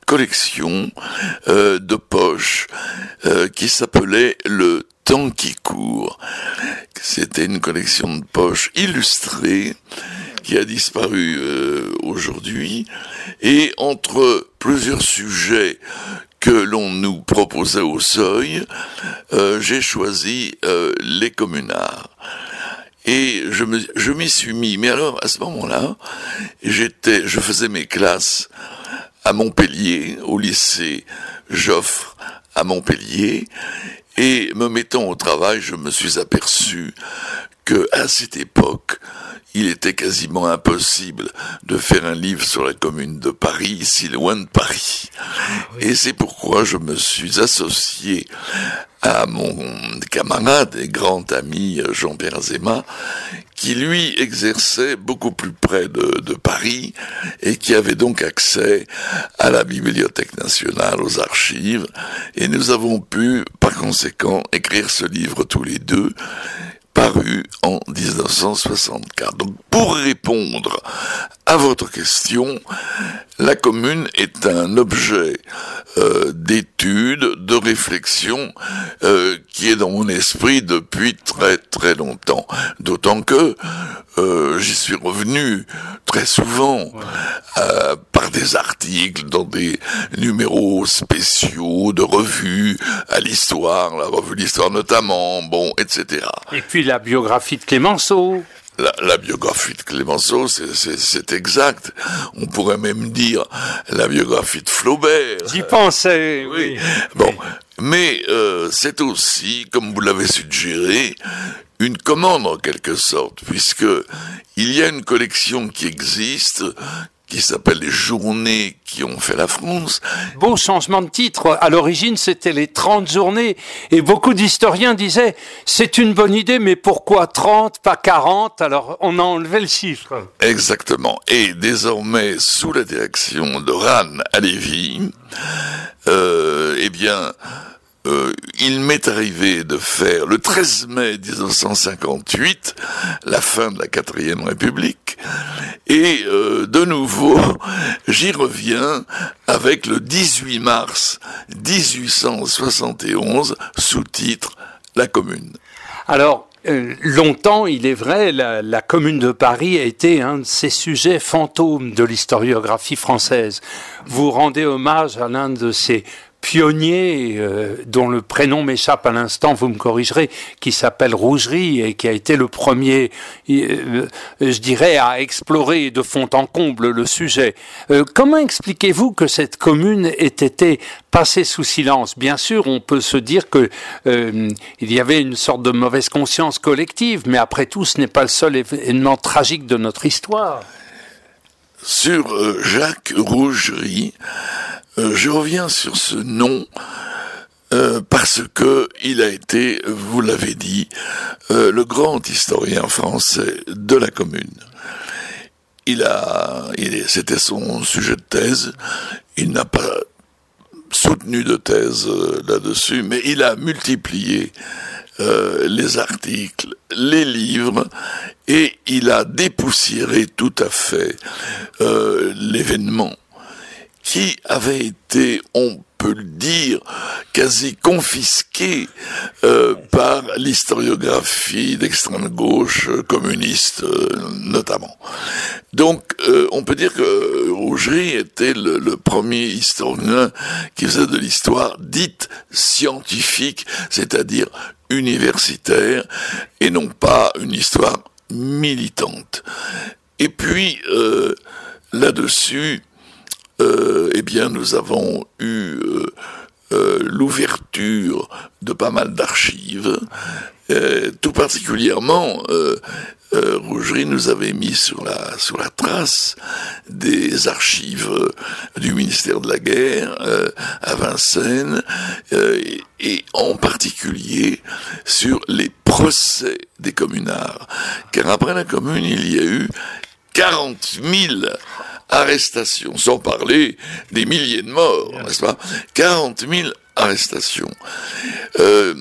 collection de poches qui s'appelait Le Temps qui court. C'était une collection de poches illustrées qui a disparu aujourd'hui, et entre plusieurs sujets que l'on nous proposait au Seuil, j'ai choisi les communards. Et je m'y suis mis. Mais alors, à ce moment-là, je faisais mes classes à Montpellier, au lycée Joffre à Montpellier, et me mettant au travail, je me suis aperçu que, à cette époque, il était quasiment impossible de faire un livre sur la commune de Paris, si loin de Paris. Oui. Et c'est pourquoi je me suis associé à mon camarade et grand ami Jean-Pierre Zema, qui lui exerçait beaucoup plus près de Paris et qui avait donc accès à la Bibliothèque nationale, aux archives, et nous avons pu, par conséquent, écrire ce livre tous les deux, paru en 1964. Donc, pour répondre à votre question, la commune est un objet d'étude, de réflexion qui est dans mon esprit depuis très très longtemps. D'autant que j'y suis revenu très souvent par des articles dans des numéros spéciaux de revues à l'histoire, la revue L'Histoire notamment, bon, etc. Et puis la biographie de Clémenceau. La biographie de Clémenceau, c'est exact. On pourrait même dire la biographie de Flaubert. J'y pensais, oui. Bon, mais c'est aussi, comme vous l'avez suggéré, une commande en quelque sorte, puisque il y a une collection qui existe, qui s'appelle les Journées qui ont fait la France. Beau changement de titre. À l'origine, c'était les 30 journées. Et beaucoup d'historiens disaient, c'est une bonne idée, mais pourquoi 30, pas 40? Alors, on a enlevé le chiffre. Exactement. Et désormais, sous la direction de Ran Alevi, il m'est arrivé de faire le 13 mai 1958 la fin de la 4e République, et de nouveau j'y reviens avec le 18 mars 1871 sous-titre La Commune. Alors, longtemps, il est vrai, la Commune de Paris a été un de ces sujets fantômes de l'historiographie française. Vous rendez hommage à l'un de ces pionnier dont le prénom m'échappe à l'instant, vous me corrigerez, qui s'appelle Rougerie et qui a été le premier, je dirais, à explorer de fond en comble le sujet. Comment expliquez-vous que cette commune ait été passée sous silence? Bien sûr, on peut se dire que il y avait une sorte de mauvaise conscience collective, mais après tout, ce n'est pas le seul événement tragique de notre histoire. Sur Jacques Rougerie, je reviens sur ce nom parce que il a été, vous l'avez dit, le grand historien français de la Commune. C'était son sujet de thèse. Il n'a pas soutenu de thèse là-dessus, mais il a multiplié les articles, les livres, et il a dépoussiéré tout à fait l'événement qui avait été, on peut le dire, quasi confisqué par l'historiographie d'extrême gauche communiste notamment. Donc on peut dire que Rougerie était le premier historien qui faisait de l'histoire dite scientifique, c'est-à-dire universitaire, et non pas une histoire militante. Et puis là-dessus, nous avons eu l'ouverture de pas mal d'archives, tout particulièrement Rougerie nous avait mis sur la trace des archives du ministère de la Guerre à Vincennes, et en particulier sur les procès des communards, car après la Commune il y a eu 40 000 arrestations, sans parler des milliers de morts, n'est-ce pas? 40 000 arrestations.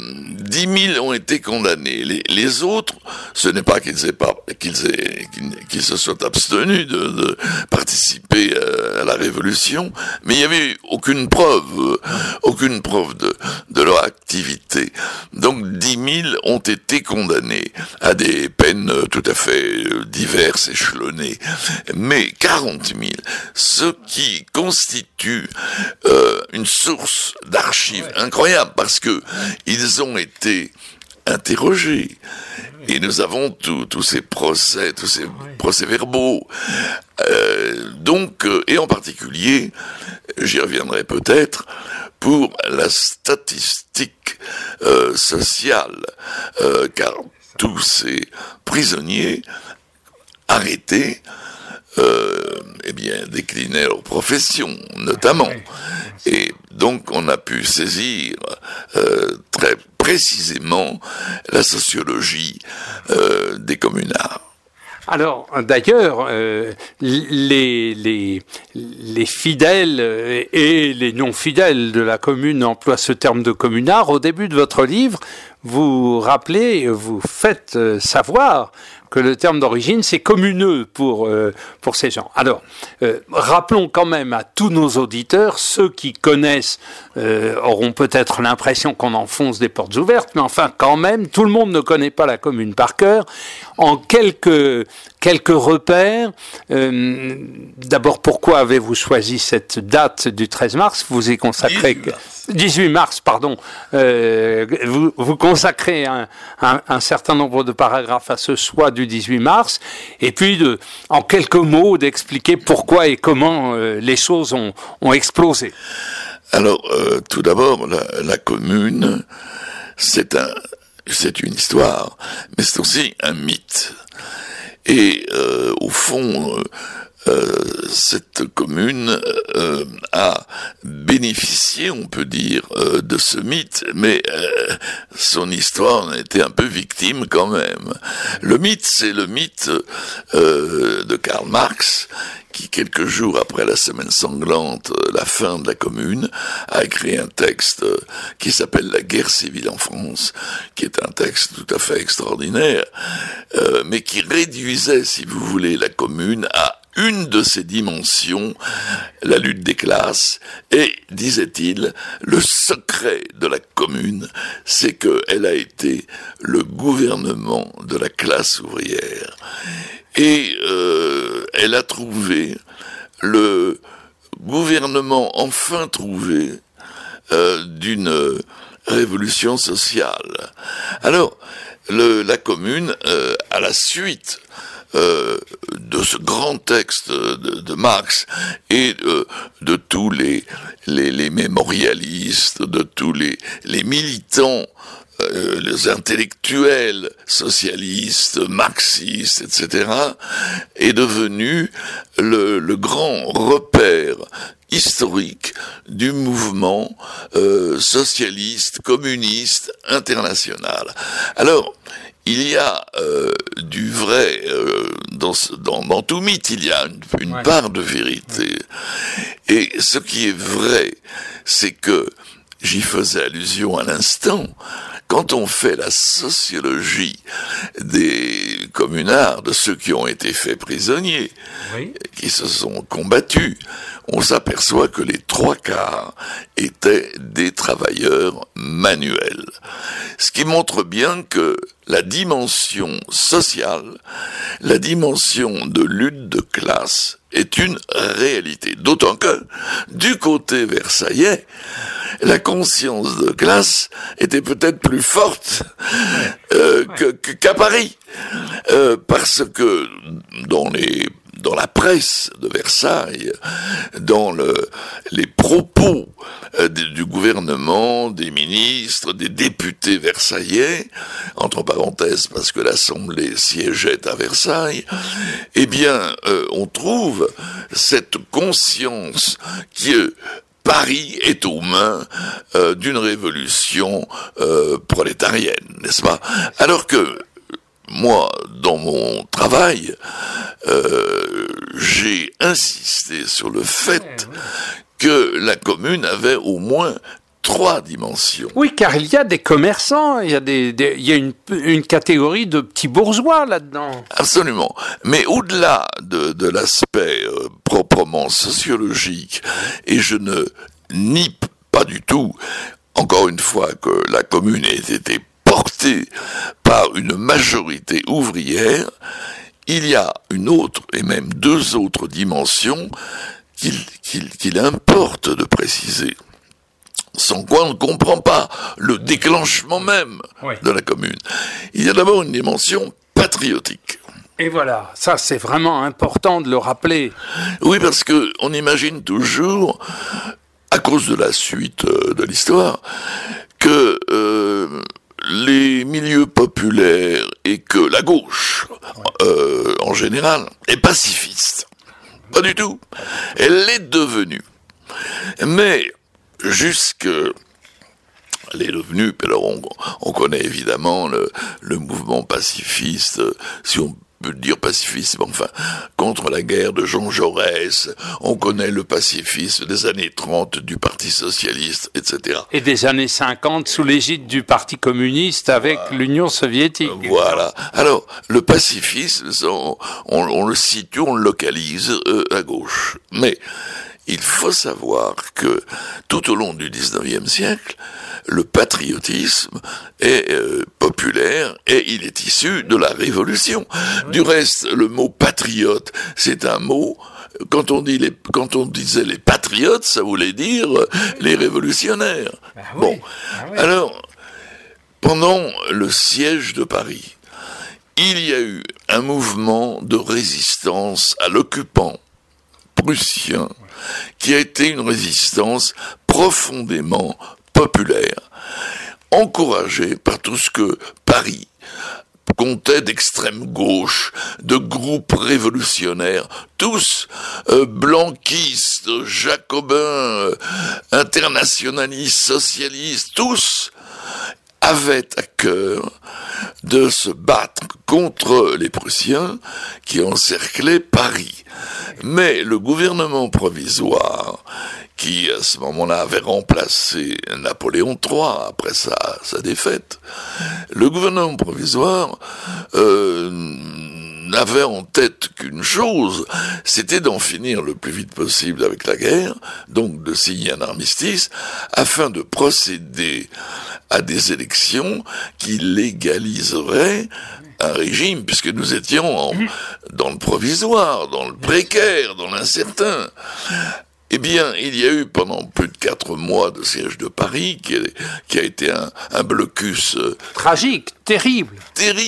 10 000 ont été condamnés. Les autres, ce n'est pas qu'ils se soient abstenus de participer à la Révolution, mais il n'y avait aucune preuve de leur activité. Donc 10 000 ont été condamnés à des peines tout à fait diverses, échelonnées. Mais 40 000, ce qui constitue une source d'archives incroyable, parce que ils ont été interrogés. Et nous avons tous ces procès-verbaux. Et en particulier, j'y reviendrai peut-être, pour la statistique sociale, car tous ces prisonniers arrêtés déclinaient leur profession, notamment. Et donc, on a pu saisir très précisément la sociologie des communards. Alors, d'ailleurs, les fidèles et les non-fidèles de la commune emploient ce terme de communard. Au début de votre livre, vous faites savoir que le terme d'origine, c'est communeux pour ces gens. Alors, rappelons quand même à tous nos auditeurs, ceux qui connaissent auront peut-être l'impression qu'on enfonce des portes ouvertes, mais enfin, quand même, tout le monde ne connaît pas la commune par cœur. En quelques repères, d'abord, pourquoi avez-vous choisi cette date du 13 mars? Vous y consacrez... 18 mars, pardon. Vous consacrez un certain nombre de paragraphes à ce choix du 18 mars, et puis en quelques mots d'expliquer pourquoi et comment les choses ont explosé. Alors, tout d'abord, la commune, c'est une histoire, mais c'est aussi un mythe. Et au fond, cette commune a bénéficié, on peut dire, de ce mythe, mais son histoire en a été un peu victime quand même. Le mythe, c'est le mythe de Karl Marx, qui, quelques jours après la Semaine sanglante, la fin de la Commune, a écrit un texte qui s'appelle « La guerre civile en France », qui est un texte tout à fait extraordinaire, mais qui réduisait, si vous voulez, la Commune à une de ses dimensions, la lutte des classes, et, disait-il, le secret de la Commune, c'est qu'elle a été le gouvernement de la classe ouvrière. Et elle a trouvé, le gouvernement enfin trouvé, d'une révolution sociale. Alors, la Commune, à la suite de ce grand texte de Marx et de tous les mémorialistes, de tous les militants, les intellectuels socialistes, marxistes, etc., est devenu le grand repère historique du mouvement socialiste, communiste, international. Alors, il y a du vrai dans tout mythe, il y a une part de vérité. Et ce qui est vrai, c'est que, j'y faisais allusion à l'instant, quand on fait la sociologie des communards, de ceux qui ont été faits prisonniers, qui se sont combattus, on s'aperçoit que les 3/4 étaient des travailleurs manuels. Ce qui montre bien que la dimension sociale, la dimension de lutte de classe est une réalité. D'autant que, du côté versaillais, la conscience de classe était peut-être plus forte qu'à Paris. Parce que dans la presse de Versailles, dans les propos du gouvernement, des ministres, des députés versaillais, entre parenthèses parce que l'Assemblée siégeait à Versailles, eh bien, on trouve cette conscience qui Paris est aux mains d'une révolution prolétarienne, n'est-ce pas? Alors que moi, dans mon travail, j'ai insisté sur le fait que la Commune avait au moins 3 dimensions. Oui, car il y a des commerçants, il y a une catégorie de petits bourgeois là-dedans. Absolument. Mais au-delà de l'aspect proprement sociologique, et je ne nie pas du tout, encore une fois, que la commune ait été portée par une majorité ouvrière, il y a une autre, et même 2 autres dimensions qu'il importe de préciser, sans quoi on ne comprend pas le déclenchement même de la commune. Il y a d'abord une dimension patriotique. Et voilà, ça c'est vraiment important de le rappeler. Oui, parce que on imagine toujours, à cause de la suite de l'histoire, que les milieux populaires et que la gauche, en général, est pacifiste. Pas du tout. Elle l'est devenue. Mais jusque... Elle est devenue, alors on connaît évidemment le mouvement pacifiste, si on peut dire pacifisme, enfin, contre la guerre de Jean Jaurès, on connaît le pacifisme des années 30 du Parti Socialiste, etc. Et des années 50 sous l'égide du Parti communiste avec l'Union soviétique. Voilà. Alors, le pacifisme, on le situe, on le localise à gauche. Mais il faut savoir que tout au long du 19e siècle, le patriotisme est populaire et il est issu de la Révolution. Du reste, le mot patriote, c'est un mot, quand on disait les patriotes, ça voulait dire les révolutionnaires. Bon, alors, pendant le siège de Paris, il y a eu un mouvement de résistance à l'occupant prussien, qui a été une résistance profondément populaire, encouragée par tout ce que Paris comptait d'extrême gauche, de groupes révolutionnaires, tous blanquistes, jacobins, internationalistes, socialistes, tous avaient à cœur de se battre contre les Prussiens qui encerclaient Paris. Mais le gouvernement provisoire, qui à ce moment-là avait remplacé Napoléon III après sa défaite, le gouvernement provisoire n'avait en tête qu'une chose, c'était d'en finir le plus vite possible avec la guerre, donc de signer un armistice, afin de procéder à des élections qui légaliseraient un régime, puisque nous étions dans le provisoire, dans le précaire, dans l'incertain. Eh bien, il y a eu pendant plus de 4 mois de siège de Paris, qui a été un blocus tragique, terrible,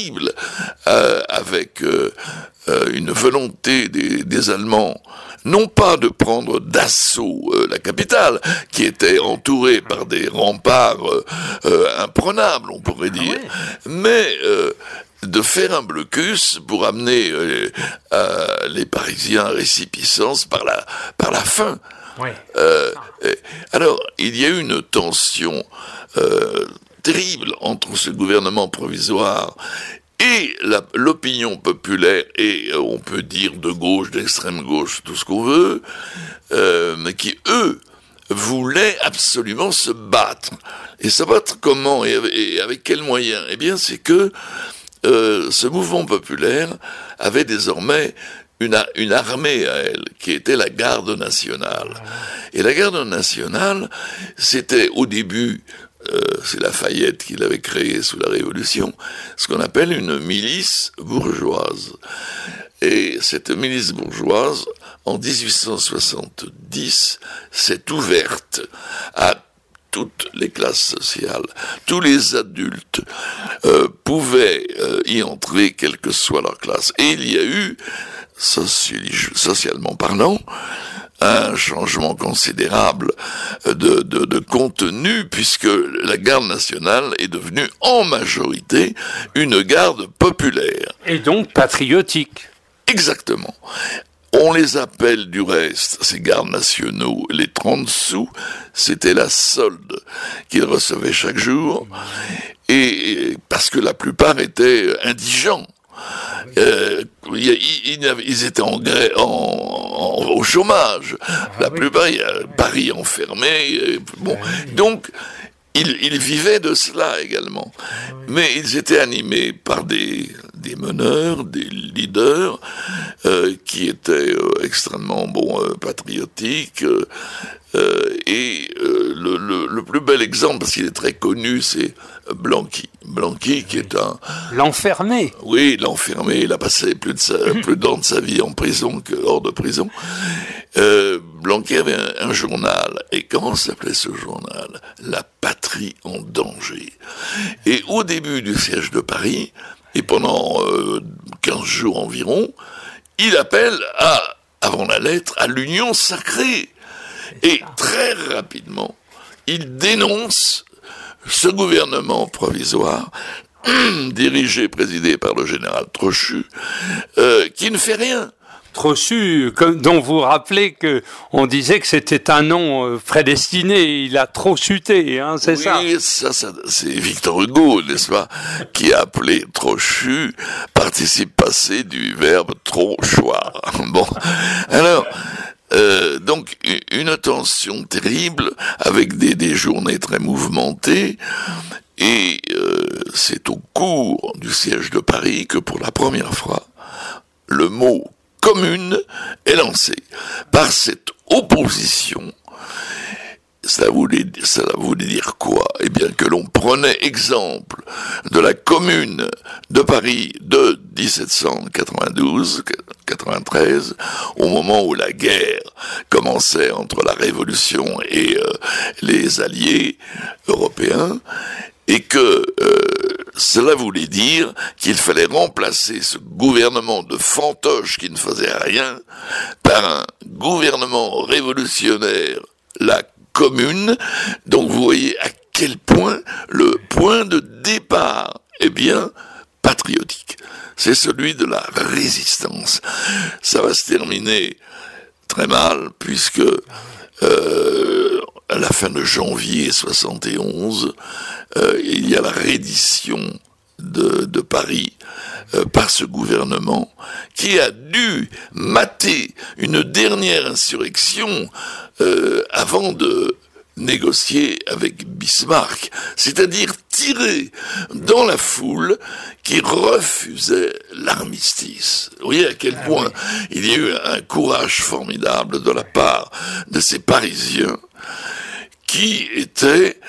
avec une volonté des Allemands, non pas de prendre d'assaut la capitale, qui était entourée par des remparts imprenables, on pourrait dire, mais de faire un blocus pour amener les Parisiens à récipiscence par la faim. Oui. Alors, il y a eu une tension terrible entre ce gouvernement provisoire et l'opinion populaire, et on peut dire de gauche, d'extrême gauche, tout ce qu'on veut, mais qui, eux, voulaient absolument se battre. Et se battre comment et avec quels moyens? Eh bien, c'est que ce mouvement populaire avait désormais une armée à elle, qui était la Garde nationale. Et la Garde nationale, c'était au début, c'est Lafayette qui l'avait créée sous la Révolution, ce qu'on appelle une milice bourgeoise. Et cette milice bourgeoise, en 1870, s'est ouverte à toutes les classes sociales. Tous les adultes pouvaient y entrer, quelle que soit leur classe. Et il y a eu, socialement parlant, un changement considérable de contenu, puisque la garde nationale est devenue en majorité une garde populaire. Et donc patriotique. Exactement. On les appelle du reste, ces gardes nationaux, les 30 sous, c'était la solde qu'ils recevaient chaque jour, et parce que la plupart étaient indigents. Ils étaient au chômage. La plupart, Paris enfermé. Donc, ils vivaient de cela également. Mais ils étaient animés par des meneurs, des leaders qui étaient extrêmement patriotiques. Le plus bel exemple, parce qu'il est très connu, c'est Blanqui. Blanqui, qui est l'enfermé. Oui, l'enfermé. Il a passé plus de temps de sa vie en prison que hors de prison. Blanqui avait un journal. Et comment s'appelait ce journal? La patrie en danger. Et au début du siège de Paris, et pendant 15 jours environ, il appelle avant la lettre, à l'union sacrée. Et très rapidement, il dénonce ce gouvernement provisoire, présidé par le général Trochu, qui ne fait rien. Trochu, dont vous rappelez que on disait que c'était un nom prédestiné, il a trop chuté, c'est ça? Oui, ça, c'est Victor Hugo, n'est-ce pas, qui a appelé Trochu participe passé du verbe trochoir. Bon, alors. Donc une tension terrible avec des journées très mouvementées et c'est au cours du siège de Paris que pour la première fois le mot commune est lancé par cette opposition. Cela voulait dire quoi? Eh bien que l'on prenait exemple de la commune de Paris de 1792-93, au moment où la guerre commençait entre la Révolution et les alliés européens, et que cela voulait dire qu'il fallait remplacer ce gouvernement de fantoches qui ne faisait rien par un gouvernement révolutionnaire, la commune. Donc vous voyez à quel point le point de départ est bien patriotique. C'est celui de la résistance. Ça va se terminer très mal puisque à la fin de janvier 71, il y a la reddition de Paris par ce gouvernement qui a dû mater une dernière insurrection avant de négocier avec Bismarck, c'est-à-dire tirer dans la foule qui refusait l'armistice. Vous voyez à quel point il y a eu un courage formidable de la part de ces Parisiens qui étaient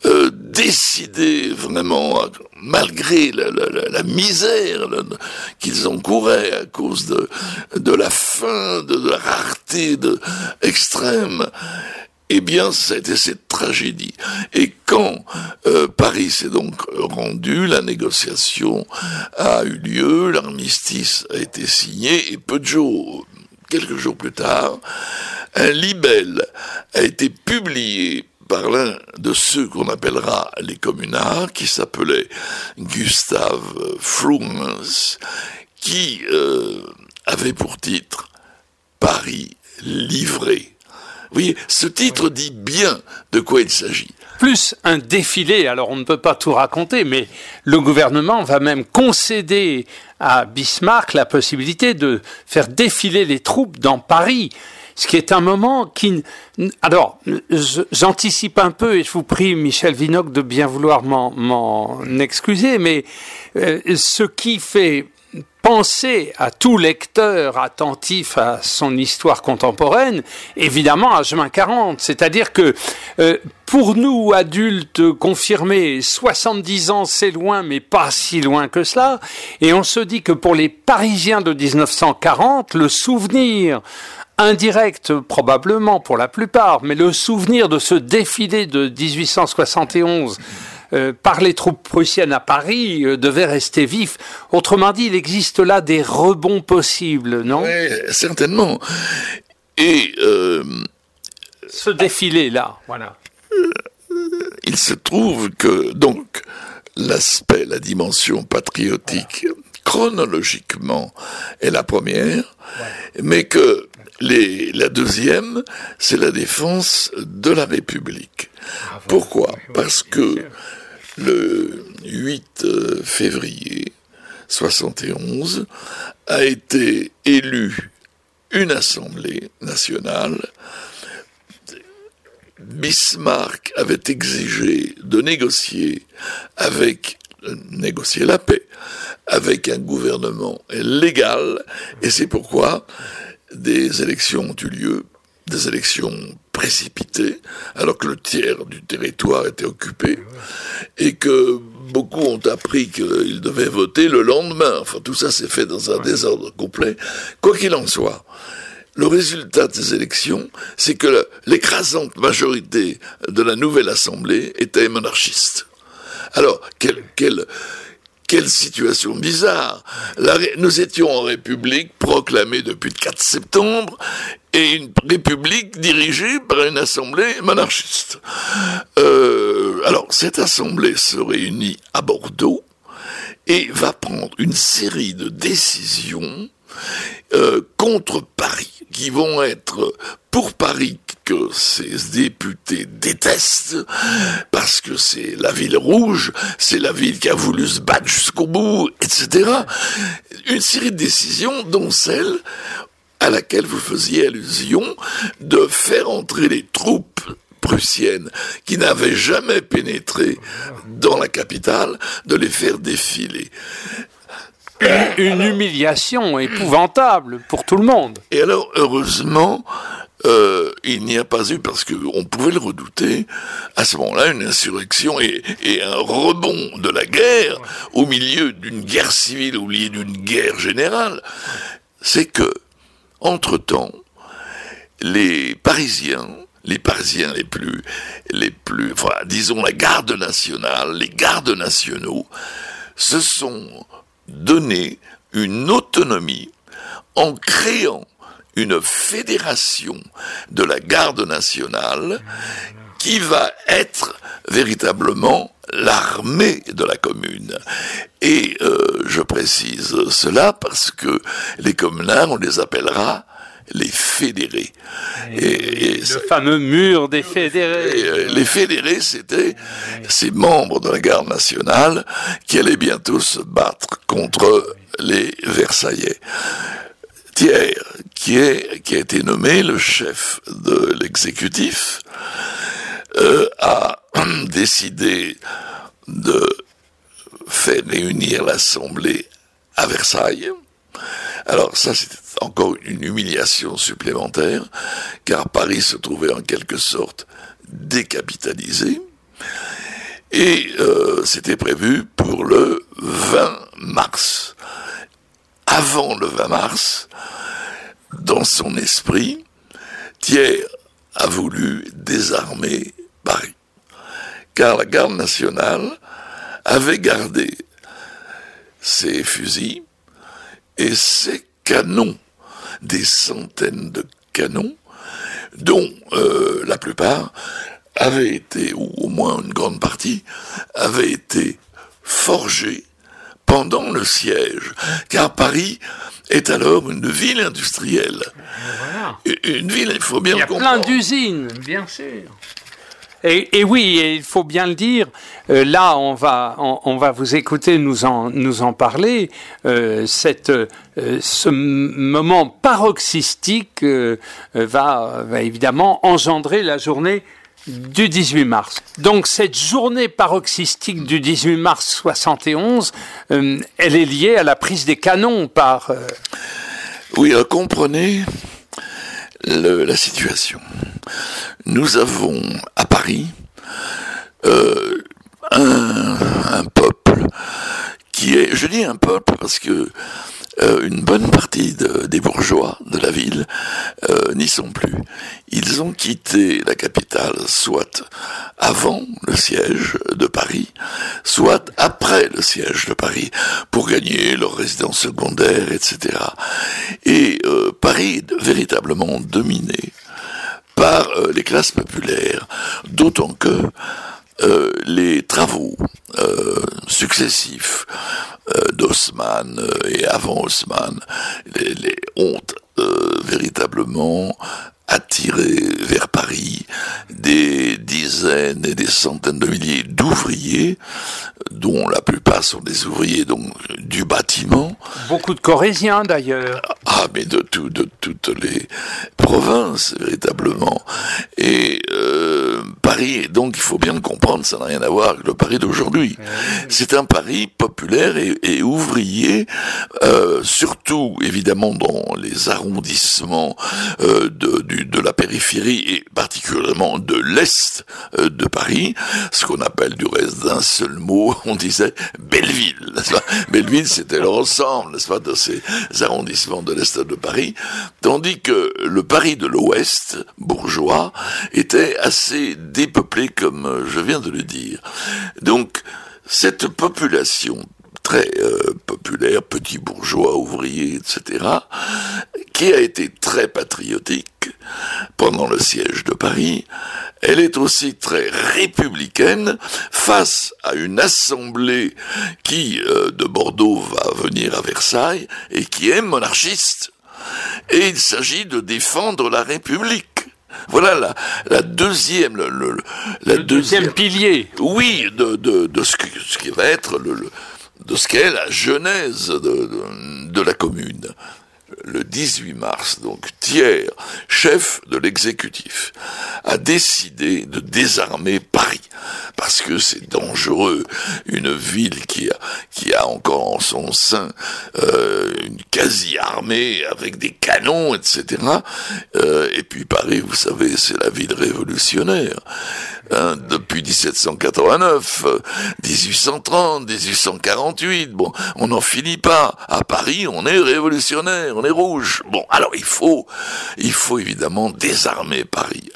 décidés vraiment, malgré la misère qu'ils encouraient à cause de la faim, de la rareté extrême, eh bien, ça a été cette tragédie. Et quand Paris s'est donc rendu, la négociation a eu lieu, l'armistice a été signé, et quelques jours plus tard, un libelle a été publié par l'un de ceux qu'on appellera les communards, qui s'appelait Gustave Frumens, qui avait pour titre « Paris livré ». Vous voyez, ce titre dit bien de quoi il s'agit. Plus un défilé, alors on ne peut pas tout raconter, mais le gouvernement va même concéder à Bismarck la possibilité de faire défiler les troupes dans Paris. Ce qui est un moment qui... Alors, j'anticipe un peu et je vous prie, Michel Vinocq, de bien vouloir m'en excuser, mais ce qui fait penser à tout lecteur attentif à son histoire contemporaine, évidemment à juin 40. C'est-à-dire que pour nous, adultes confirmés, 70 ans c'est loin, mais pas si loin que cela. Et on se dit que pour les Parisiens de 1940, le souvenir indirect probablement pour la plupart, mais le souvenir de ce défilé de 1871 par les troupes prussiennes à Paris devait rester vif. Autrement dit, il existe là des rebonds possibles, non? Oui, certainement. Et ce défilé-là, voilà. Il se trouve que, donc, l'aspect, la dimension patriotique, chronologiquement, est la première, mais que la deuxième, c'est la défense de la République. Pourquoi? Parce que le 8 février 71 a été élue une assemblée nationale. Bismarck avait exigé de négocier la paix avec un gouvernement légal, et c'est pourquoi des élections ont eu lieu, des élections précipitées, alors que le tiers du territoire était occupé, et que beaucoup ont appris qu'ils devaient voter le lendemain. Enfin, tout ça s'est fait dans un désordre complet. Quoi qu'il en soit, le résultat des élections, c'est que l'écrasante majorité de la nouvelle Assemblée était monarchiste. Alors, quelle situation bizarre. Nous étions en République proclamée depuis le 4 septembre et une République dirigée par une Assemblée monarchiste. Alors, cette Assemblée se réunit à Bordeaux et va prendre une série de décisions contre Paris, qui vont être pour Paris, que ces députés détestent, parce que c'est la ville rouge, c'est la ville qui a voulu se battre jusqu'au bout, etc. Une série de décisions, dont celle à laquelle vous faisiez allusion, de faire entrer les troupes prussiennes qui n'avaient jamais pénétré dans la capitale, de les faire défiler. Une humiliation épouvantable pour tout le monde. Et alors, heureusement, il n'y a pas eu, parce qu'on pouvait le redouter, à ce moment-là, une insurrection et un rebond de la guerre, au milieu d'une guerre civile, au milieu d'une guerre générale. C'est que, entre-temps, les Parisiens les plus, enfin, disons la garde nationale, les gardes nationaux, se sont donné une autonomie en créant une fédération de la garde nationale qui va être véritablement l'armée de la commune. Et je précise cela parce que les communards, on les appellera les fédérés. Et le fameux mur des fédérés. Les fédérés, c'était ces membres de la garde nationale qui allaient bientôt se battre contre les Versaillais. Thiers, qui a été nommé le chef de l'exécutif, a décidé de faire réunir l'Assemblée à Versailles. Alors ça, c'était encore une humiliation supplémentaire, car Paris se trouvait en quelque sorte décapitalisé, et c'était prévu pour le 20 mars. Avant le 20 mars, dans son esprit, Thiers a voulu désarmer Paris, car la garde nationale avait gardé ses fusils et ses canons, des centaines de canons, dont la plupart avaient été, ou au moins une grande partie, avaient été forgés pendant le siège, car Paris est alors une ville industrielle. Voilà. Une ville, il faut bien le comprendre. Il y a plein d'usines, bien sûr. Et oui, et il faut bien le dire, là on va vous écouter nous en parler, ce moment paroxystique va évidemment engendrer la journée du 18 mars. Donc cette journée paroxystique du 18 mars 71, elle est liée à la prise des canons par... Oui, comprenez la situation. Nous avons à Paris un peuple qui est, je dis un peuple parce que une bonne partie des bourgeois de la ville n'y sont plus. Ils ont quitté la capitale soit avant le siège de Paris, soit après le siège de Paris, pour gagner leur résidence secondaire, etc. Et Paris est véritablement dominé par les classes populaires, d'autant que les travaux successifs d'Haussmann et avant Haussmann ont véritablement attiré vers Paris des dizaines et des centaines de milliers d'ouvriers dont la plupart sont des ouvriers donc du bâtiment. Beaucoup de Corésiens d'ailleurs. Ah, mais de toutes les provinces, véritablement. Et Paris, donc il faut bien le comprendre, ça n'a rien à voir avec le Paris d'aujourd'hui. C'est un Paris populaire et ouvrier, surtout évidemment dans les arrondissements de la périphérie et particulièrement de l'Est de Paris, ce qu'on appelle du reste d'un seul mot, on disait Belleville, n'est-ce pas ? Belleville, c'était l'ensemble, n'est-ce pas, de ces arrondissements de l'Est de Paris, tandis que le Paris de l'Ouest, bourgeois, était assez dépeuplé, comme je viens de le dire. Donc, cette population très populaire, petits bourgeois, ouvriers, etc., qui a été très patriotique pendant le siège de Paris, elle est aussi très républicaine face à une assemblée qui, de Bordeaux, va venir à Versailles et qui est monarchiste. Et il s'agit de défendre la République. Voilà la deuxième, le deuxième pilier. Oui, de ce qui va être de ce qu'est la genèse de la commune. Le 18 mars, donc, Thiers, chef de l'exécutif, a décidé de désarmer Paris. Parce que c'est dangereux, une ville qui a encore en son sein une quasi-armée avec des canons, etc. Et puis Paris, vous savez, c'est la ville révolutionnaire. Depuis 1789, 1830, 1848, bon, on n'en finit pas. À Paris, on est révolutionnaire, on est rouge. Bon, alors il faut évidemment désarmer Paris.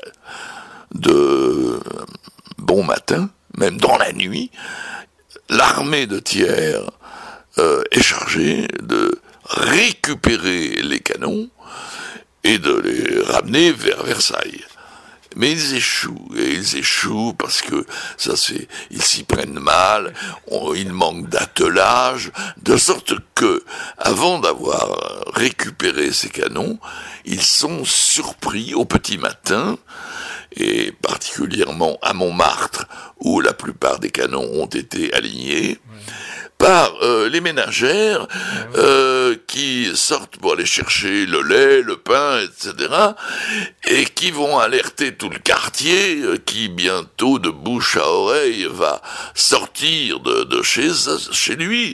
De bon matin, même dans la nuit, l'armée de Thiers est chargée de récupérer les canons et de les ramener vers Versailles. Mais ils échouent parce que ils s'y prennent mal, ils manquent d'attelage, de sorte que, avant d'avoir récupéré ces canons, ils sont surpris au petit matin, et particulièrement à Montmartre, où la plupart des canons ont été alignés, par les ménagères qui sortent pour aller chercher le lait, le pain, etc., et qui vont alerter tout le quartier qui bientôt, de bouche à oreille, va sortir de chez lui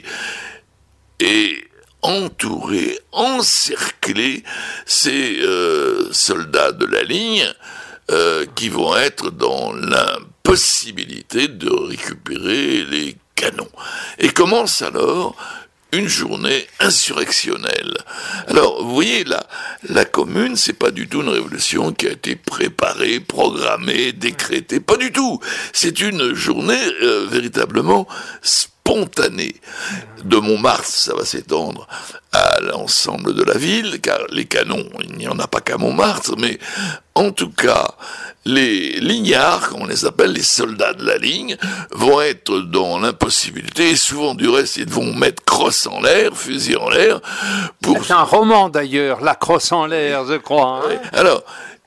et entourer, encercler ces soldats de la ligne qui vont être dans l'impossibilité de récupérer les canons. Et commence alors une journée insurrectionnelle. Alors, vous voyez, la commune, c'est pas du tout une révolution qui a été préparée, programmée, décrétée, pas du tout. C'est une journée véritablement spontanée. De Montmartre, ça va s'étendre à l'ensemble de la ville, car les canons, il n'y en a pas qu'à Montmartre, mais en tout cas, les lignards, comme on les appelle, les soldats de la ligne, vont être dans l'impossibilité, et souvent du reste, ils vont mettre crosse en l'air, fusil en l'air, pour... C'est un roman d'ailleurs, La crosse en l'air, je crois. Hein. Alors,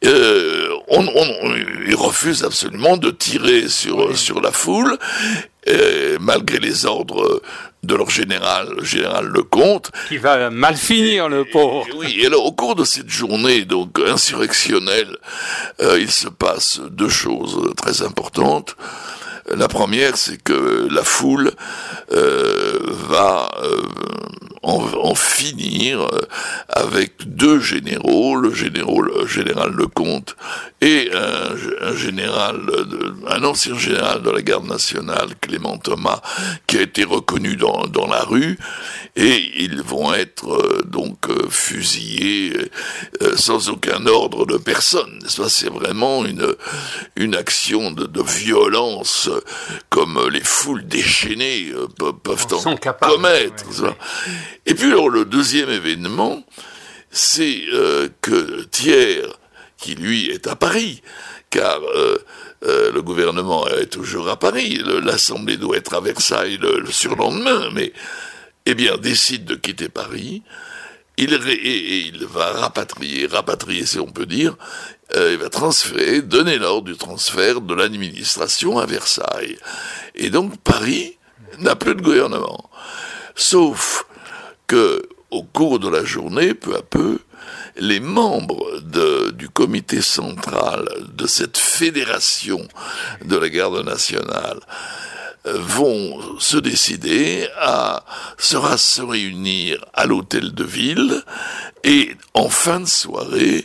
ils refusent absolument de tirer sur la foule, malgré les ordres de leur général, le général Lecomte. Qui va mal finir, le pauvre. Oui, et alors, au cours de cette journée, donc, insurrectionnelle, il se passe deux choses très importantes. La première, c'est que la foule va en finir avec deux généraux, le général Lecomte et un ancien général de la garde nationale, Clément Thomas, qui a été reconnu dans la rue, et ils vont être fusillés sans aucun ordre de personne. C'est vraiment une action de violence comme les foules déchaînées peuvent en commettre. Ouais. Et puis alors le deuxième événement, c'est que Thiers, qui lui est à Paris, car le gouvernement est toujours à Paris, l'Assemblée doit être à Versailles le surlendemain, mais décide de quitter Paris. Il va rapatrier si on peut dire, il va donner l'ordre du transfert de l'administration à Versailles. Et donc Paris n'a plus de gouvernement. Sauf que, au cours de la journée, peu à peu, les membres du comité central de cette fédération de la garde nationale vont se décider à se réunir à l'hôtel de ville et en fin de soirée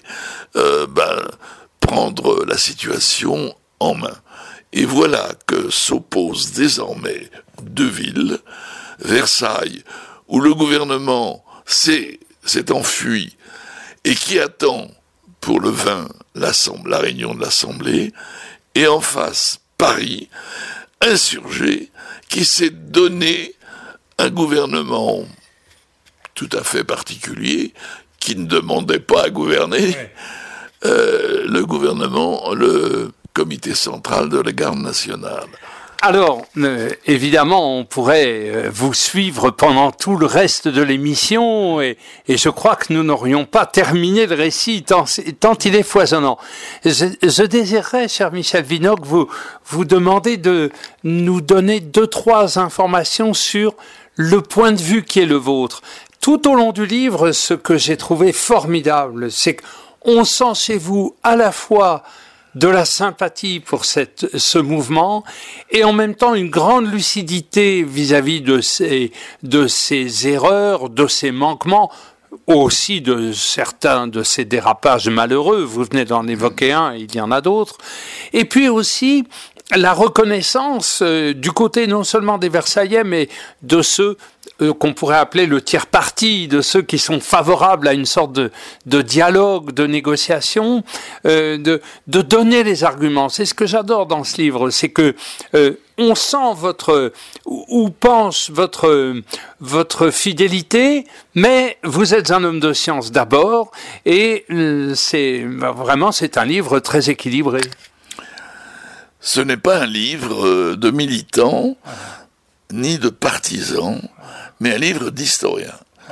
prendre la situation en main. Et voilà que s'opposent désormais deux villes, Versailles, où le gouvernement s'est enfui et qui attend pour le 20 la réunion de l'Assemblée, et en face Paris, insurgé, qui s'est donné un gouvernement tout à fait particulier, qui ne demandait pas à gouverner, le gouvernement, le comité central de la garde nationale. Alors, évidemment, on pourrait vous suivre pendant tout le reste de l'émission et je crois que nous n'aurions pas terminé le récit tant il est foisonnant. Je désirerais, cher Michel Vinocq, vous demander de nous donner 2-3 informations sur le point de vue qui est le vôtre. Tout au long du livre, ce que j'ai trouvé formidable, c'est qu'on sent chez vous à la fois de la sympathie pour ce mouvement et en même temps une grande lucidité vis-à-vis de ces erreurs, de ces manquements, aussi de certains de ces dérapages malheureux. Vous venez d'en évoquer un, il y en a d'autres. Et puis aussi la reconnaissance du côté non seulement des Versaillais, mais de ceux qu'on pourrait appeler le tiers parti, de ceux qui sont favorables à une sorte de dialogue, de négociation, de donner les arguments. C'est ce que j'adore dans ce livre, c'est que on sent où pense votre fidélité, mais vous êtes un homme de science d'abord, et c'est un livre très équilibré. Ce n'est pas un livre de militants, ni de partisans, mais un livre d'historien.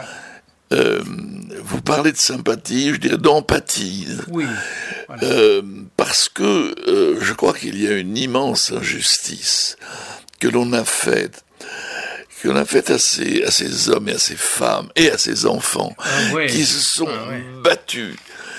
Vous parlez de sympathie, je dirais d'empathie. Oui. Voilà. Parce que je crois qu'il y a une immense injustice que l'on a faite à ces hommes et à ces femmes et à ces enfants qui se sont battus.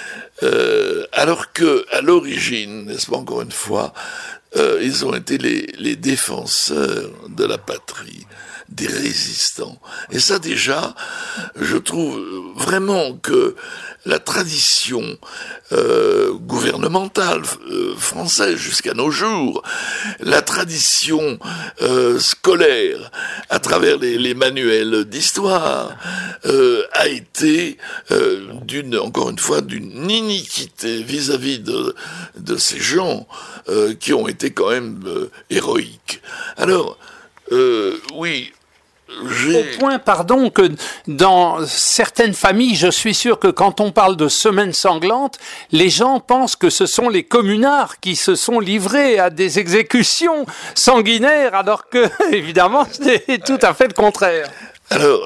Alors que, à l'origine, n'est-ce pas, encore une fois, ils ont été les défenseurs de la patrie, des résistants. Et ça, déjà, je trouve vraiment que la tradition gouvernementale française jusqu'à nos jours, la tradition scolaire à travers les manuels d'histoire a été encore une fois d'une iniquité vis-à-vis de ces gens qui ont été quand même héroïques. Alors oui. Au point, pardon, que dans certaines familles, je suis sûr que quand on parle de semaine sanglante, les gens pensent que ce sont les communards qui se sont livrés à des exécutions sanguinaires, alors que, évidemment, c'est tout à fait le contraire. Alors,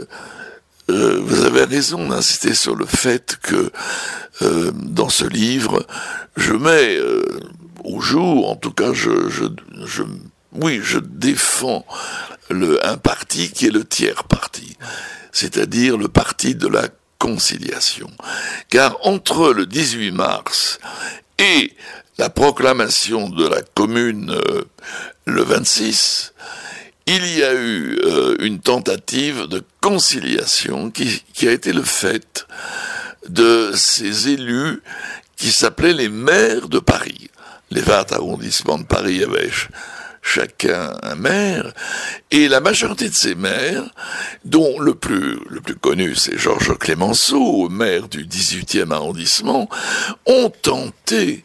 vous avez raison d'insister sur le fait que dans ce livre, je mets au jour, en tout cas, je défends un parti qui est le tiers parti, c'est-à-dire le parti de la conciliation. Car entre le 18 mars et la proclamation de la Commune le 26, il y a eu une tentative de conciliation qui a été le fait de ces élus qui s'appelaient les maires de Paris. Les 20 arrondissements de Paris avaient chacun un maire, et la majorité de ces maires, dont le plus connu c'est Georges Clemenceau, maire du 18e arrondissement, ont tenté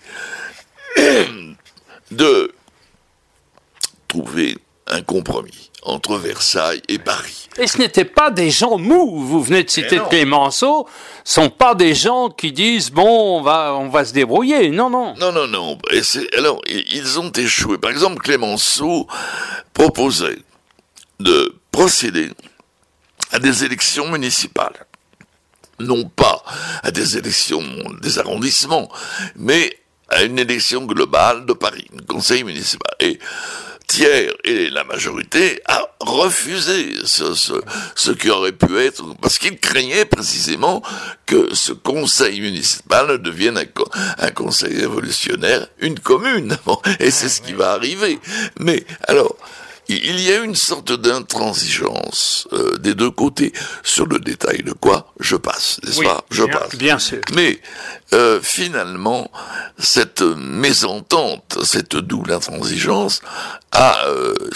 de trouver un compromis entre Versailles et Paris. Et ce n'étaient pas des gens mous, vous venez de citer Clemenceau, sont pas des gens qui disent bon on va se débrouiller, non. Non. Et alors ils ont échoué. Par exemple, Clemenceau proposait de procéder à des élections municipales, non pas à des élections des arrondissements, mais à une élection globale de Paris, un conseil municipal. Et Thiers et la majorité a refusé ce qui aurait pu être, parce qu'ils craignaient précisément que ce conseil municipal devienne un conseil révolutionnaire, une commune. Bon, et c'est ce qui va arriver. Mais alors, il y a une sorte d'intransigeance des deux côtés. Sur le détail de quoi, je passe, n'est-ce pas? Je passe. Bien sûr. Mais finalement, cette mésentente, cette double intransigeance a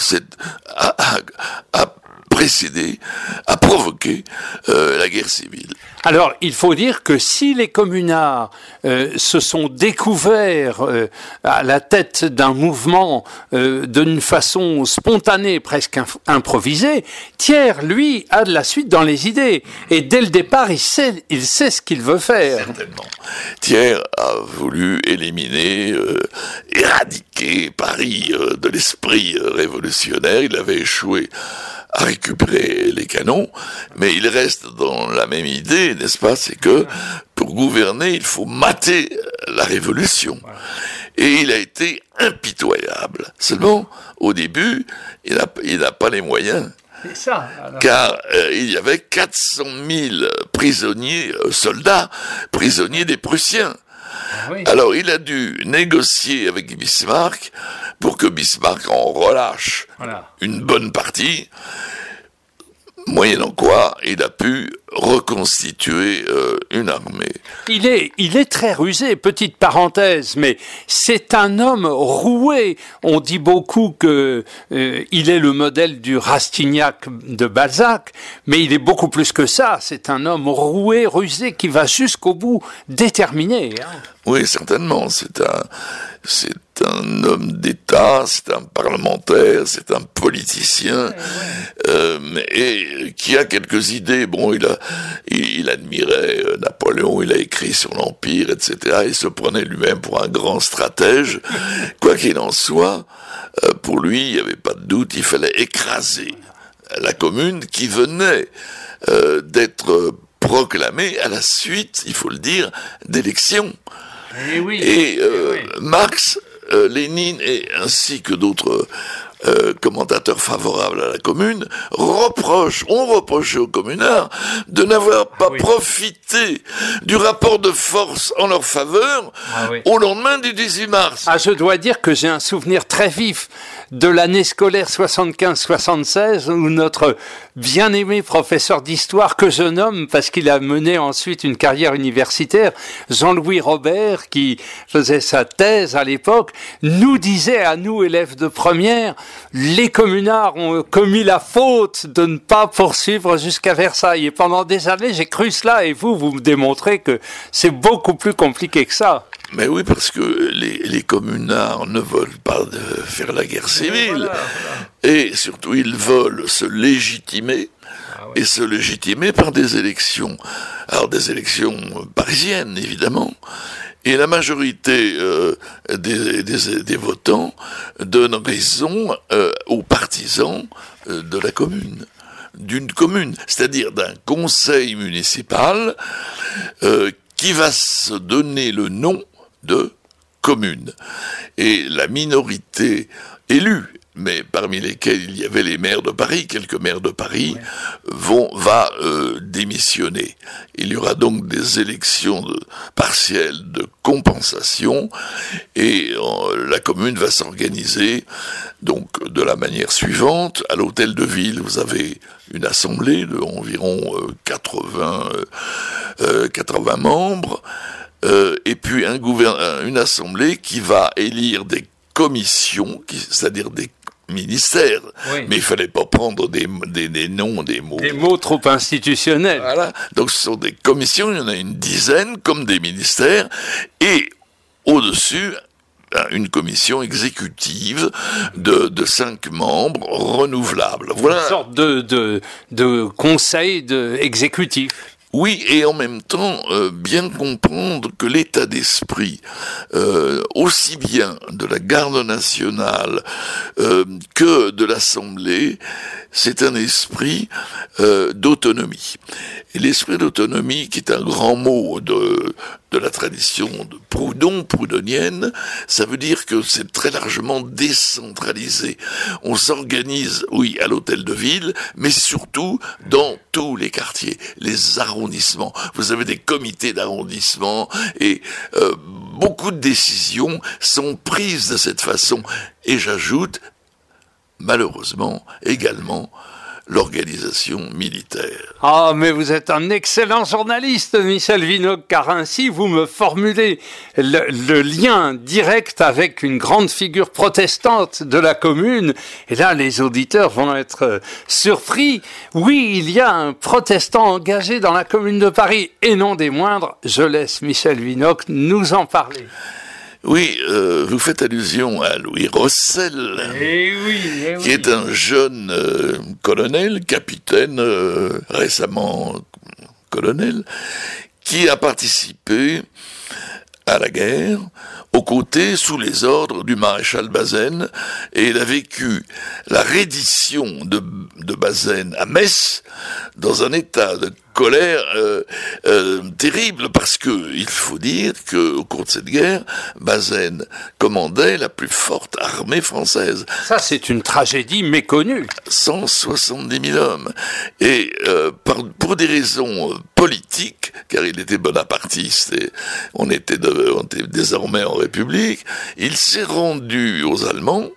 précédé, a provoqué la guerre civile. Alors, il faut dire que si les communards se sont découverts à la tête d'un mouvement d'une façon spontanée, presque improvisée, Thiers, lui, a de la suite dans les idées. Et dès le départ, il sait ce qu'il veut faire. Certainement. Thiers a voulu éliminer, éradiquer Paris de l'esprit révolutionnaire. Il avait échoué à récupérer les canons, mais il reste dans la même idée, n'est-ce pas? C'est que pour gouverner, il faut mater la révolution. Et il a été impitoyable. Seulement, au début, il n'a pas les moyens. C'est ça. Alors. Car il y avait 400 000 prisonniers, soldats, prisonniers des Prussiens. Oui. Alors il a dû négocier avec Bismarck pour que Bismarck en relâche une bonne partie, moyennant quoi il a pu reconstituer une armée. Il est très rusé, petite parenthèse, mais c'est un homme roué. On dit beaucoup que il est le modèle du Rastignac de Balzac, mais il est beaucoup plus que ça. C'est un homme roué, rusé, qui va jusqu'au bout, déterminé. Hein. Oui, certainement. C'est un homme d'État, c'est un parlementaire, c'est un politicien, et qui a quelques idées. Bon, il admirait Napoléon, il a écrit sur l'Empire, etc. Il se prenait lui-même pour un grand stratège. Quoi qu'il en soit, pour lui, il n'y avait pas de doute, il fallait écraser la commune qui venait d'être proclamée à la suite, il faut le dire, d'élections. Et Marx, Lénine et ainsi que d'autres commentateurs favorables à la commune ont reproché aux communards de n'avoir pas profité du rapport de force en leur faveur au lendemain du 18 mars. Ah, je dois dire que j'ai un souvenir très vif de l'année scolaire 75-76 où notre bien-aimé professeur d'histoire, que je nomme parce qu'il a mené ensuite une carrière universitaire, Jean-Louis Robert, qui faisait sa thèse à l'époque, nous disait à nous, élèves de première, les communards ont commis la faute de ne pas poursuivre jusqu'à Versailles. Et pendant des années, j'ai cru cela, et vous me démontrez que c'est beaucoup plus compliqué que ça. Mais oui, parce que les communards ne veulent pas faire la guerre civile. Et surtout, ils veulent se légitimer. Et se légitimer par des élections. Alors, des élections parisiennes, évidemment. Et la majorité des votants donne raison aux partisans de la commune. D'une commune, c'est-à-dire d'un conseil municipal qui va se donner le nom de commune. Et la minorité élue, mais parmi lesquels il y avait les maires de Paris, quelques maires de Paris, va démissionner. Il y aura donc des élections partielles de compensation, et la commune va s'organiser donc de la manière suivante. À l'hôtel de ville, vous avez une assemblée de environ 80 membres, et puis une assemblée qui va élire des commissions, c'est-à-dire des ministères, mais il fallait pas prendre des noms, des mots. Des mots trop institutionnels. Voilà. Donc ce sont des commissions, il y en a une dizaine, comme des ministères, et au-dessus, une commission exécutive de 5 membres renouvelables. Voilà. Une sorte de conseil exécutif. Oui, et en même temps, bien comprendre que l'état d'esprit, aussi bien de la garde nationale que de l'Assemblée, c'est un esprit d'autonomie. Et l'esprit d'autonomie, qui est un grand mot de la tradition de Proudhon, proudhonienne, ça veut dire que c'est très largement décentralisé. On s'organise, oui, à l'hôtel de ville, mais surtout dans tous les quartiers, les arrondissements. Vous avez des comités d'arrondissement et beaucoup de décisions sont prises de cette façon. Et j'ajoute, malheureusement, également, l'organisation militaire. Ah, mais vous êtes un excellent journaliste, Michel Vinocq, car ainsi vous me formulez le lien direct avec une grande figure protestante de la commune. Et là, les auditeurs vont être surpris. Oui, il y a un protestant engagé dans la commune de Paris, et non des moindres. Je laisse Michel Vinocq nous en parler. Oui, vous faites allusion à Louis Rossel, qui est un jeune colonel, capitaine, récemment colonel, qui a participé à la guerre, aux côtés, sous les ordres du maréchal Bazaine, et il a vécu la reddition de Bazaine à Metz dans un état de colère terrible, parce que il faut dire que au cours de cette guerre, Bazaine commandait la plus forte armée française. Ça, c'est une tragédie méconnue. 170 000 hommes. Et pour des raisons politiques, car il était bonapartiste et on était désormais en République, il s'est rendu aux Allemands.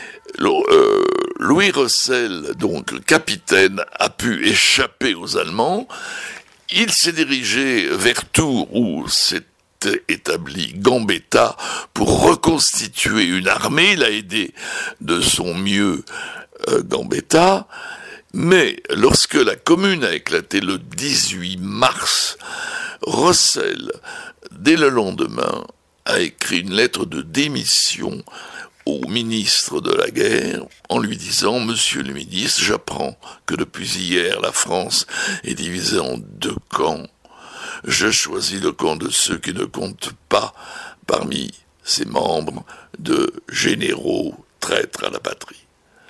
Louis Rossel, donc le capitaine, a pu échapper aux Allemands. Il s'est dirigé vers Tours, où s'est établi Gambetta, pour reconstituer une armée. Il a aidé de son mieux Gambetta. Mais lorsque la Commune a éclaté le 18 mars, Rossel, dès le lendemain, a écrit une lettre de démission au ministre de la guerre en lui disant « Monsieur le ministre, j'apprends que depuis hier la France est divisée en deux camps. Je choisis le camp de ceux qui ne comptent pas parmi ses membres de généraux traîtres à la patrie. »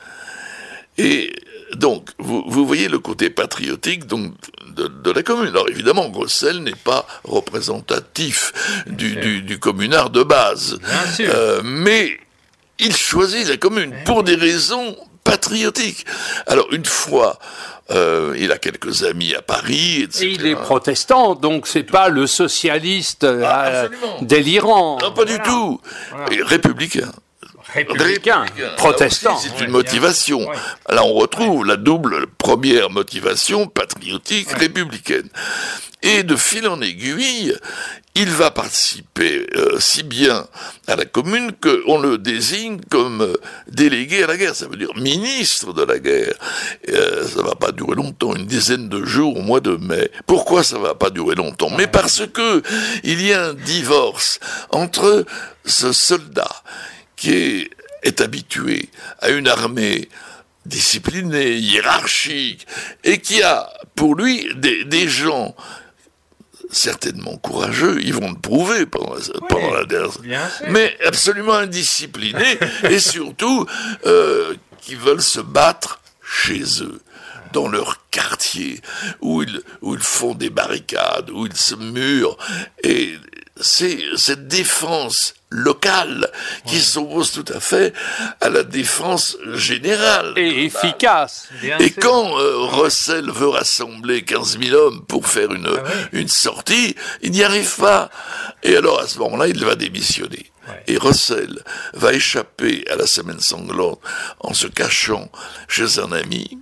Et donc, vous voyez le côté patriotique donc de la commune. Alors évidemment, Rossel n'est pas représentatif du communard de base, mais il choisit la commune pour des raisons patriotiques. Alors une fois, il a quelques amis à Paris, etc. Et il est protestant, donc c'est pas le socialiste délirant. Non, pas du tout. Voilà. Républicain. Républicain, protestant. Aussi, c'est une motivation. Oui. Là, on retrouve la double première motivation, patriotique, républicaine. Et de fil en aiguille, il va participer si bien à la commune qu'on le désigne comme délégué à la guerre. Ça veut dire ministre de la guerre. Ça va pas durer longtemps, une dizaine de jours au mois de mai. Pourquoi ça va pas durer longtemps? Mais parce que il y a un divorce entre ce soldat qui est habitué à une armée disciplinée, hiérarchique, et qui a, pour lui, des gens certainement courageux, ils vont le prouver pendant la dernière, mais absolument indisciplinés, et surtout, qui veulent se battre chez eux, dans leur quartier, où ils font des barricades, où ils se murent, et c'est cette défense locale qui s'oppose tout à fait à la défense générale. Et efficace. Et quand Rossel veut rassembler 15 000 hommes pour faire une sortie, il n'y arrive pas. Et alors à ce moment-là, il va démissionner. Et Rossel va échapper à la semaine sanglante en se cachant chez un ami.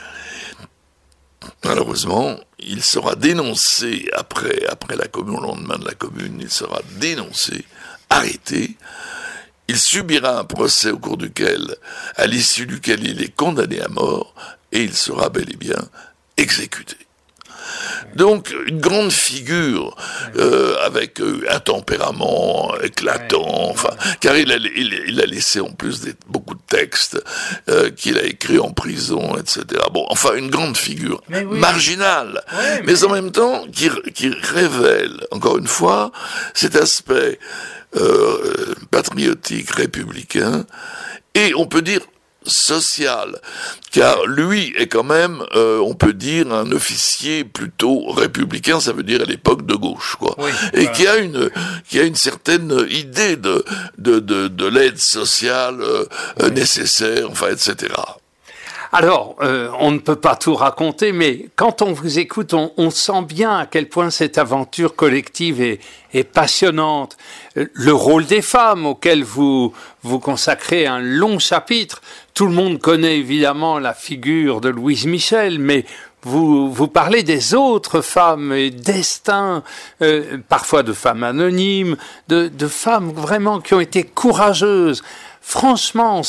Malheureusement, il sera dénoncé après la commune, au lendemain de la commune, il sera dénoncé, arrêté. Il subira un procès au cours duquel, à l'issue duquel il est condamné à mort, et il sera bel et bien exécuté. Donc, une grande figure, avec un tempérament éclatant, car il a laissé en plus beaucoup de textes qu'il a écrits en prison, etc. Bon, enfin, une grande figure, marginale, mais en même temps, qui révèle, encore une fois, cet aspect patriotique, républicain, et on peut dire sociale, car lui est quand même, on peut dire, un officier plutôt républicain, ça veut dire à l'époque de gauche, quoi, oui, et voilà. qui a une certaine idée de l'aide sociale nécessaire, enfin, etc. Alors, on ne peut pas tout raconter, mais quand on vous écoute, on sent bien à quel point cette aventure collective est passionnante. Le rôle des femmes auquel vous consacrez un long chapitre. Tout le monde connaît évidemment la figure de Louise Michel, mais vous parlez des autres femmes et destins, parfois de femmes anonymes, de femmes vraiment qui ont été courageuses. Franchement,